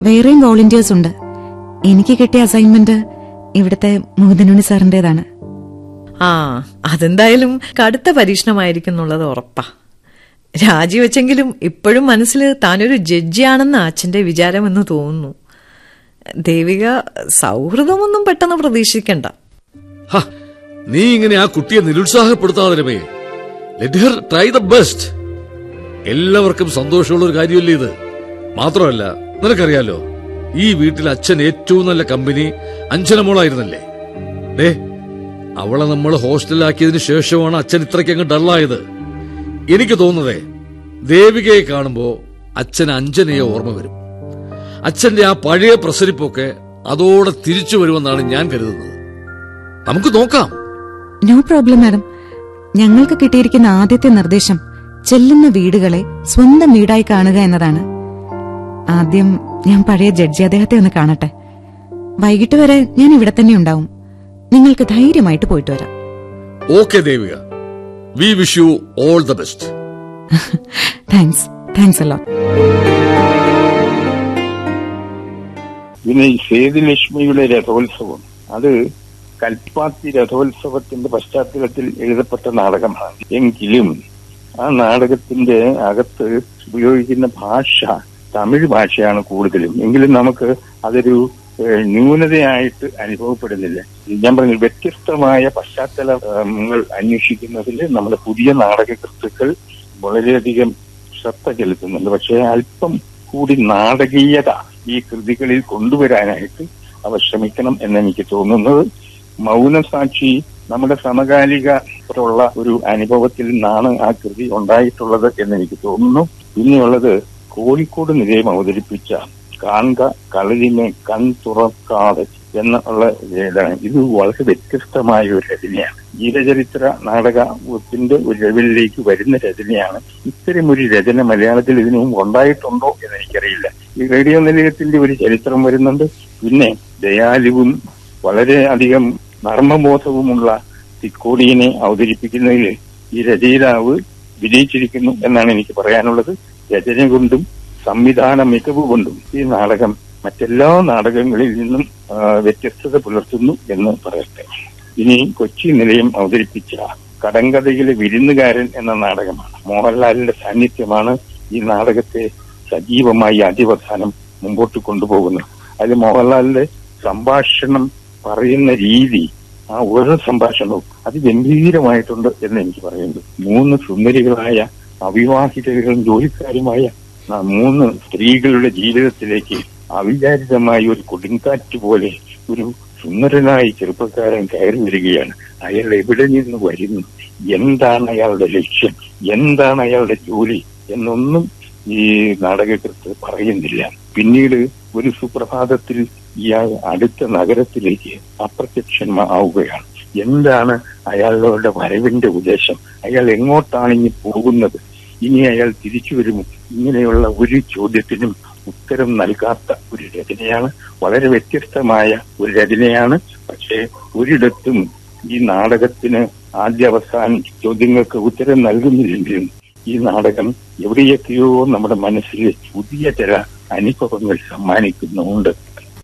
വേറെയും വോളണ്ടിയേഴ്സ് ഉണ്ട്. എനിക്ക് കിട്ടിയ അസൈൻമെന്റ് ഇവിടുത്തെ മുകുന്ദനുണ്ണി സാറിന്റേതാണ്. അതെന്തായാലും കടുത്ത പരീക്ഷണമായിരിക്കും എന്നുള്ളത് ഉറപ്പാ. രാജിവെച്ചെങ്കിലും ഇപ്പോഴും മനസ്സിൽ താനൊരു ജഡ്ജിയാണെന്ന് അച്ഛന്റെ വിചാരമെന്ന് തോന്നുന്നു. ദേവിക, സൗഹൃദമൊന്നും പെട്ടെന്ന് പ്രതീക്ഷിക്കണ്ട. നീ ഇങ്ങനെ ആ കുട്ടിയെ നിരുത്സാഹപ്പെടുത്താതെ രമേ. Let Har try the best. എല്ലാവർക്കും സന്തോഷമുള്ള ഒരു കാര്യമല്ലേ ഇത്. മാത്രമല്ല, നിനക്കറിയാലോ, ഈ വീട്ടിൽ അച്ഛൻ ഏറ്റവും നല്ല കമ്പനി അഞ്ജനമോളായിരുന്നല്ലേ. അവളെ നമ്മൾ ഹോസ്റ്റലിലാക്കിയതിനു ശേഷമാണ് അച്ഛൻ ഇത്രയ്ക്കങ്ങ് ഡള്ളായത്. എനിക്ക് തോന്നുന്നതേ, ദേവികയെ കാണുമ്പോ അച്ഛൻ അഞ്ജനയെ ഓർമ്മ വരും. അച്ഛന്റെ ആ പഴയ പ്രസരിപ്പൊക്കെ അതോടെ തിരിച്ചു വരുമെന്നാണ് ഞാൻ കരുതുന്നത്. നമുക്ക് നോക്കാം. No problem madam. ഞങ്ങൾക്ക് കിട്ടിയിരിക്കുന്ന ആദ്യത്തെ നിർദ്ദേശം ചെല്ലുന്ന വീടുകളെ സ്വന്തം വീടായി കാണുക എന്നതാണ്. ആദ്യം ഞാൻ പഴയ ജഡ്ജി അദ്ദേഹത്തെ ഒന്ന് കാണട്ടെ. വൈകിട്ട് വരെ ഞാൻ ഇവിടെ തന്നെ ഉണ്ടാവും. നിങ്ങൾക്ക് ധൈര്യമായിട്ട് പോയിട്ട് വരാം. Okay Devika, we wish you all the best. Thanks a lot. പിന്നെ ഈ സേതുലക്ഷ്മിയുടെ രഥോത്സവം, അത് കൽപ്പാത്തി രഥോത്സവത്തിന്റെ പശ്ചാത്തലത്തിൽ എഴുതപ്പെട്ട നാടകമാണ്. എങ്കിലും ആ നാടകത്തിന്റെ അകത്ത് ഉപയോഗിക്കുന്ന ഭാഷ തമിഴ് ഭാഷയാണ് കൂടുതലും. എങ്കിലും നമുക്ക് അതൊരു ന്യൂനതയായിട്ട് അനുഭവപ്പെടുന്നില്ല. ഞാൻ പറഞ്ഞു, വ്യത്യസ്തമായ പശ്ചാത്തലങ്ങൾ അന്വേഷിക്കുന്നതിൽ നമ്മുടെ പുതിയ നാടകകൃത്തുക്കൾ വളരെയധികം ശ്രദ്ധ ചെലുത്തുന്നുണ്ട്. പക്ഷേ അല്പം കൂടി നാടകീയത ഈ കൃതികളിൽ കൊണ്ടുവരാനായിട്ട് അവർ ശ്രമിക്കണം എന്നെനിക്ക് തോന്നുന്നത്. മൗനസാക്ഷി നമ്മുടെ സമകാലികമുള്ള ഒരു അനുഭവത്തിൽ നിന്നാണ് ആ കൃതി ഉണ്ടായിട്ടുള്ളത് എന്നെനിക്ക് തോന്നുന്നു. പിന്നെയുള്ളത് കോഴിക്കോട് നിലയം അവതരിപ്പിച്ച കാൺക കളരിനെ കൺ തുറക്കാതെ എന്നുള്ള ഇതാണ്. ഇത് വളരെ വ്യത്യസ്തമായ ഒരു രചനയാണ്. ജീവചരിത്ര നാടകത്തിന്റെ ഒരു ലെവലിലേക്ക് വരുന്ന രചനയാണ്. ഇത്തരം ഒരു രചന മലയാളത്തിൽ ഇതിനു മുമ്പ് ഉണ്ടായിട്ടുണ്ടോ എന്ന് എനിക്കറിയില്ല. ഈ റേഡിയോ നിലയത്തിന്റെ ഒരു ചരിത്രം വരുന്നുണ്ട്. പിന്നെ ദയാലുവും വളരെ അധികം നർമ്മബോധവുമുള്ള തിക്കോടിയനെ അവതരിപ്പിക്കുന്നതിൽ ഈ രചയിതാവ് വിജയിച്ചിരിക്കുന്നു എന്നാണ് എനിക്ക് പറയാനുള്ളത്. രചന കൊണ്ടും സംവിധാന മികവ് കൊണ്ടും ഈ നാടകം മറ്റെല്ലാ നാടകങ്ങളിൽ നിന്നും വ്യത്യസ്തത പുലർത്തുന്നു എന്ന് പറയട്ടെ. ഇനി കൊച്ചി നിലയം അവതരിപ്പിച്ച കടങ്കഥയിലെ വിരുന്നുകാരൻ എന്ന നാടകമാണ്. മോഹൻലാലിന്റെ സാന്നിധ്യമാണ് ഈ നാടകത്തെ സജീവമായി ആദ്യവസാനം മുമ്പോട്ട് കൊണ്ടുപോകുന്നത്. അതിൽ മോഹൻലാലിന്റെ സംഭാഷണം പറയുന്ന രീതി, ആ ഓരോ സംഭാഷണവും അതിഗംഭീരമായിട്ടുണ്ട് എന്ന് എനിക്ക് പറയുന്നത്. 3 സുന്ദരികളായ അവിവാഹിതരും ജോലിക്കാരുമായ 3 സ്ത്രീകളുടെ ജീവിതത്തിലേക്ക് അവിചാരിതമായി ഒരു കൊടുങ്കാറ്റ് പോലെ ഒരു സുന്ദരനായ ചെറുപ്പക്കാരൻ കയറി വരികയാണ്. അയാൾ എവിടെ നിന്ന് വരുന്നു, എന്താണ് അയാളുടെ ലക്ഷ്യം, എന്താണ് അയാളുടെ ജോലി എന്നൊന്നും ഈ നാടകകൃത്ത് പറയുന്നില്ല. പിന്നീട് ഒരു സുപ്രഭാതത്തിൽ ഇയാൾ അടുത്ത നഗരത്തിലേക്ക് അപ്രത്യക്ഷമാവുകയാണ്. എന്താണ് അയാളുടെ വരവിന്റെ ഉദ്ദേശം, അയാൾ എങ്ങോട്ടാണ് ഇനി പോകുന്നത്, ഇനി അയാൾ തിരിച്ചു വരുമോ, ഇങ്ങനെയുള്ള ഒരു ചോദ്യത്തിനും ഉത്തരം നൽകാത്ത ഒരു രചനയാണ്. വളരെ വ്യത്യസ്തമായ ഒരു രചനയാണ്. പക്ഷേ ഒരിടത്തും ഈ നാടകത്തിന് ആദ്യാവസാന ചോദ്യങ്ങൾക്ക് ഉത്തരം നൽകുന്നില്ലെങ്കിലും ഈ നാടകം എവിടെയൊക്കെയോ നമ്മുടെ മനസ്സിൽ പുതിയ ചില അനുഭവങ്ങൾ സമ്മാനിക്കുന്നുണ്ട്.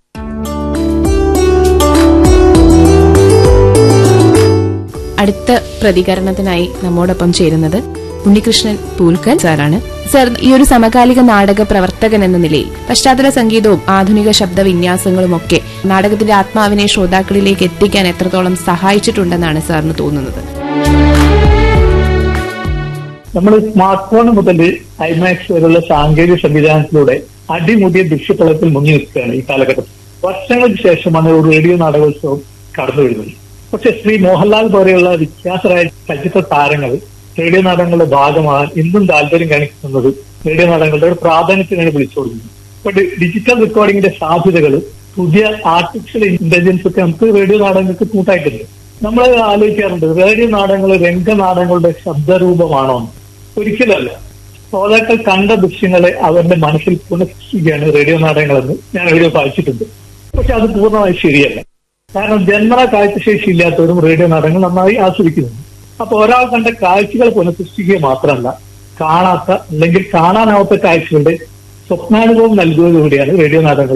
അടുത്ത പ്രതികരണത്തിനായി നമ്മോടൊപ്പം ചേരുന്നത് ഉണ്ണികൃഷ്ണൻ പൂൽക്കൽ സാറാണ്. സർ, ഈ ഒരു സമകാലിക നാടക പ്രവർത്തകൻ എന്ന നിലയിൽ പശ്ചാത്തല സംഗീതവും ആധുനിക ശബ്ദവിന്യാസങ്ങളും ഒക്കെ നാടകത്തിന്റെ ആത്മാവിനെ ശ്രോതാക്കളിലേക്ക് എത്തിക്കാൻ എത്രത്തോളം സഹായിച്ചിട്ടുണ്ടെന്നാണ് സാറിന് തോന്നുന്നത്? നമ്മൾ സ്മാർട്ട് ഫോൺ മുതൽ ഐമാക്സ് വരെയുള്ള സാങ്കേതിക സംവിധാനത്തിലൂടെ അടിമുടിയ ദൃശ്യതലത്തിൽ മുങ്ങി നിൽക്കുകയാണ് ഈ കാലഘട്ടത്തിൽ. വർഷങ്ങൾക്ക് ശേഷമാണ് ഒരു റേഡിയോ നാടകോത്സവം കടന്നു വരുന്നത്. പക്ഷെ ശ്രീ മോഹൻലാൽ പോലെയുള്ള വിഖ്യാതരായ ചലച്ചിത്ര താരങ്ങൾ റേഡിയോ നാടകങ്ങളുടെ ഭാഗമാകാൻ ഇന്നും താല്പര്യം കാണിക്കുന്നത് റേഡിയോ നാടകങ്ങളുടെ ഒരു പ്രാധാന്യത്തിനാണ് വിളിച്ചുകൊടുക്കുന്നത്. ഇപ്പൊ ഡിജിറ്റൽ റെക്കോർഡിംഗിന്റെ സാധ്യതകൾ, പുതിയ ആർട്ടിഫിഷ്യൽ ഇന്റലിജൻസ് ഒക്കെ നമുക്ക് റേഡിയോ നാടകങ്ങൾക്ക് കൂട്ടായിട്ടുണ്ട്. നമ്മൾ ആലോചിക്കാറുണ്ട്, റേഡിയോ നാടകങ്ങൾ രംഗനാടകങ്ങളുടെ ശബ്ദരൂപമാണോ? ഒരിക്കലല്ല. ശ്രോതാക്കൾ കണ്ട ദൃശ്യങ്ങളെ അവരുടെ മനസ്സിൽ പുനഃസൃഷ്ടിക്കുകയാണ് റേഡിയോ നാടകങ്ങളെന്ന് ഞാൻ എവിടെയോ വായിച്ചിട്ടുണ്ട്. പക്ഷെ അത് പൂർണ്ണമായി ശരിയല്ല. കാരണം ജന്മന കാഴ്ചശേഷി ഇല്ലാത്തവരും റേഡിയോ നാടകങ്ങൾ നന്നായി ആസ്വദിക്കുന്നുണ്ട്. അപ്പൊ ഒരാൾ കണ്ട കാഴ്ചകൾ പുനഃസൃഷ്ടിക്കുക മാത്രമല്ല, കാണാത്ത അല്ലെങ്കിൽ കാണാനാവാത്ത കാഴ്ചകളുടെ സ്വപ്നാനുഭവം നൽകുന്നതുകൂടിയാണ് റേഡിയോ നാടകങ്ങൾ